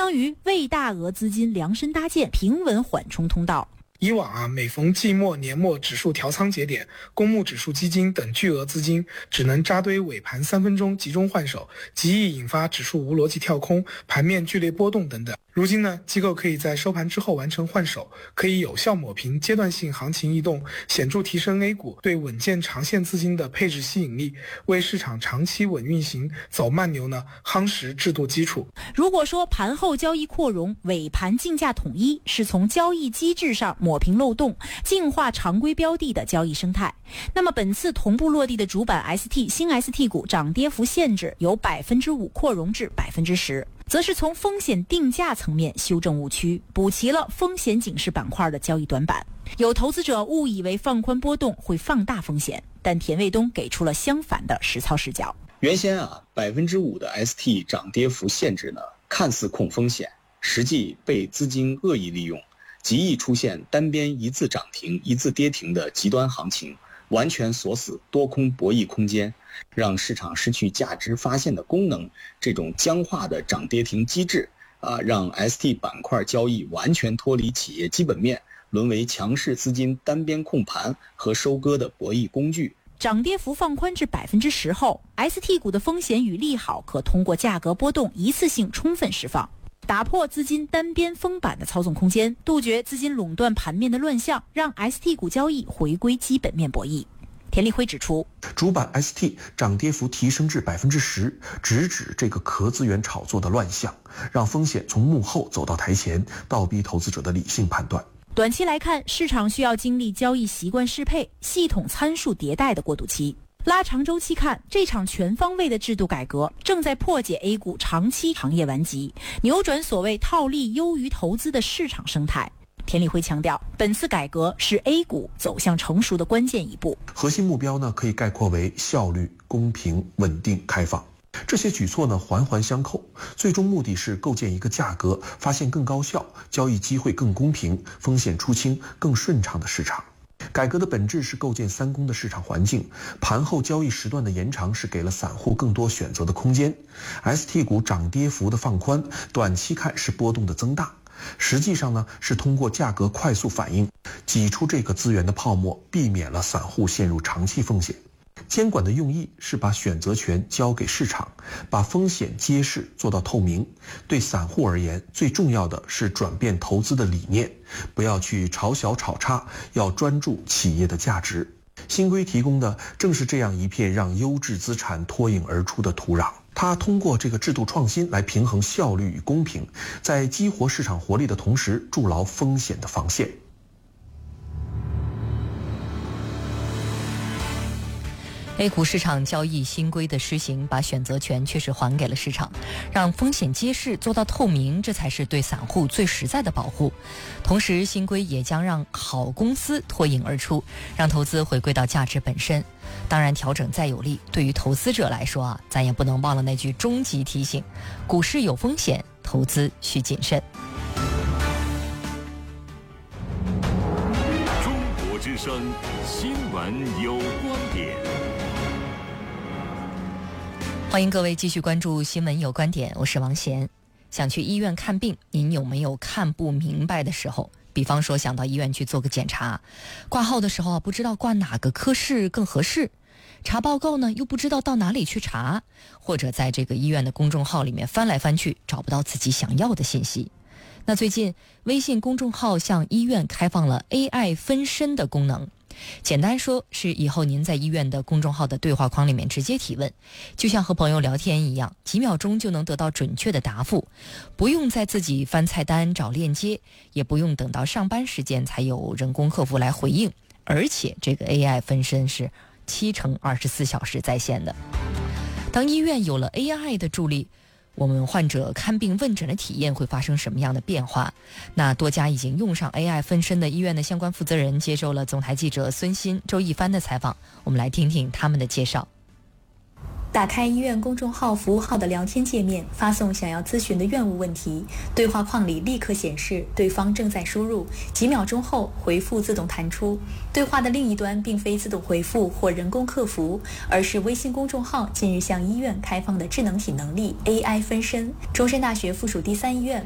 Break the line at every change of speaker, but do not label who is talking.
当于为大额资金量身搭建平稳缓冲通道。
以往每逢季末年末指数调仓节点，公募指数基金等巨额资金只能扎堆尾盘3分钟集中换手，极易引发指数无逻辑跳空、盘面剧烈波动等等。如今呢，机构可以在收盘之后完成换手，可以有效抹平阶段性行情异动，显著提升 A 股对稳健长线资金的配置吸引力，为市场长期稳运行走慢牛呢夯实制度基础。
如果说盘后交易扩容、尾盘竞价统一是从交易机制上抹平漏洞，净化常规标的的交易生态，那么本次同步落地的主板 ST 新 ST 股涨跌幅限制由 5% 扩容至 10%， 则是从风险定价层面修正误区，补齐了风险警示板块的交易短板。有投资者误以为放宽波动会放大风险，但田卫东给出了相反的实操视角。
原先5%的 ST 涨跌幅限制呢，看似控风险，实际被资金恶意利用，极易出现单边一字涨停一字跌停的极端行情，完全锁死多空博弈空间，让市场失去价值发现的功能。这种僵化的涨跌停机制让 ST 板块交易完全脱离企业基本面，沦为强势资金单边控盘和收割的博弈工具。
涨跌幅放宽至 10% 后， ST 股的风险与利好可通过价格波动一次性充分释放，打破资金单边封板的操纵空间，杜绝资金垄断盘面的乱象，让 ST 股交易回归基本面博弈。田立辉指出，
主板 ST 涨跌幅提升至 10%， 直指这个壳资源炒作的乱象，让风险从幕后走到台前，倒逼投资者的理性判断。
短期来看，市场需要经历交易习惯适配、系统参数迭代的过渡期。拉长周期看，这场全方位的制度改革正在破解 A 股长期行业顽疾，扭转所谓套利优于投资的市场生态。田立辉强调，本次改革是 A 股走向成熟的关键一步。
核心目标呢，可以概括为效率、公平、稳定、开放。这些举措呢环环相扣，最终目的是构建一个价格发现更高效、交易机会更公平、风险出清更顺畅的市场。改革的本质是构建三公的市场环境，盘后交易时段的延长是给了散户更多选择的空间。ST 股涨跌幅的放宽，短期看是波动的增大，实际上呢是通过价格快速反应，挤出这个资源的泡沫，避免了散户陷入长期风险。监管的用意是把选择权交给市场，把风险揭示做到透明。对散户而言，最重要的是转变投资的理念，不要去炒小炒差，要专注企业的价值。新规提供的正是这样一片让优质资产脱颖而出的土壤。它通过这个制度创新来平衡效率与公平，在激活市场活力的同时，筑牢风险的防线。
A 股市场交易新规的施行，把选择权确实还给了市场，让风险揭示做到透明，这才是对散户最实在的保护。同时，新规也将让好公司脱颖而出，让投资回归到价值本身。当然，调整再有利，对于投资者来说咱也不能忘了那句终极提醒：股市有风险，投资需谨慎。
中国之声，新闻有观点。
欢迎各位继续关注新闻有观点，我是王贤。想去医院看病，您有没有看不明白的时候？比方说想到医院去做个检查，挂号的时候不知道挂哪个科室更合适，查报告呢又不知道到哪里去查，或者在这个医院的公众号里面翻来翻去找不到自己想要的信息。那最近微信公众号向医院开放了 AI 分身的功能，简单说是以后您在医院的公众号的对话框里面直接提问，就像和朋友聊天一样，几秒钟就能得到准确的答复，不用再自己翻菜单找链接，也不用等到上班时间才有人工客服来回应，而且这个 AI 分身是7×24小时在线的。当医院有了 AI 的助力，我们患者看病问诊的体验会发生什么样的变化？那多家已经用上 AI 分身的医院的相关负责人接受了总台记者孙鑫、周一帆的采访，我们来听听他们的介绍。
打开医院公众号服务号的聊天界面，发送想要咨询的院务问题，对话框里立刻显示对方正在输入，几秒钟后回复自动弹出。对话的另一端并非自动回复或人工客服，而是微信公众号近日向医院开放的智能体能力 AI 分身。中山大学附属第3医院